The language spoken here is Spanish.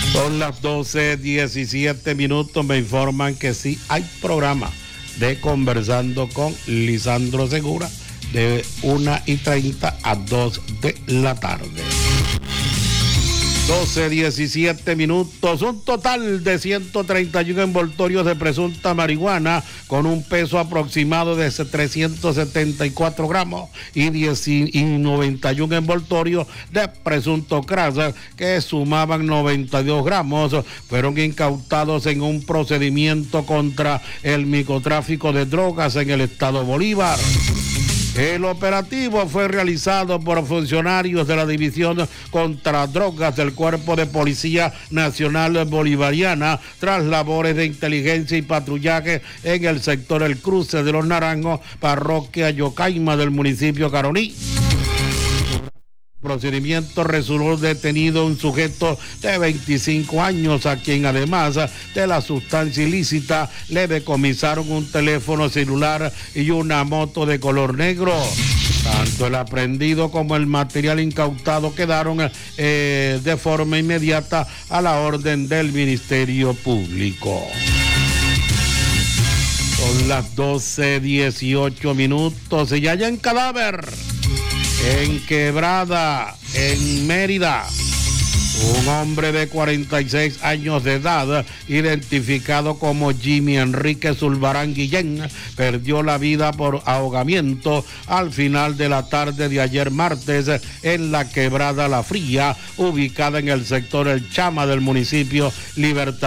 Son las 12:17. Me informan que sí hay programa de Conversando con Lisandro Segura de 1:30 a 2 de la tarde. 12:17. Un total de 131 envoltorios de presunta marihuana con un peso aproximado de 374 gramos y 91 envoltorios de presunto crack que sumaban 92 gramos fueron incautados en un procedimiento contra el microtráfico de drogas en el estado Bolívar. El operativo fue realizado por funcionarios de la División contra Drogas del Cuerpo de Policía Nacional Bolivariana tras labores de inteligencia y patrullaje en el sector El Cruce de los Naranjos, parroquia Yocaima del municipio Caroní. Procedimiento resultó detenido un sujeto de 25 años a quien además de la sustancia ilícita le decomisaron un teléfono celular y una moto de color negro. Tanto el aprehendido como el material incautado quedaron de forma inmediata a la orden del Ministerio Público. Son las 12:18 y ya en cadáver. En Quebrada, en Mérida, un hombre de 46 años de edad, identificado como Jimmy Enrique Zulbarán Guillén, perdió la vida por ahogamiento al final de la tarde de ayer martes en la Quebrada La Fría, ubicada en el sector El Chama del municipio Libertad.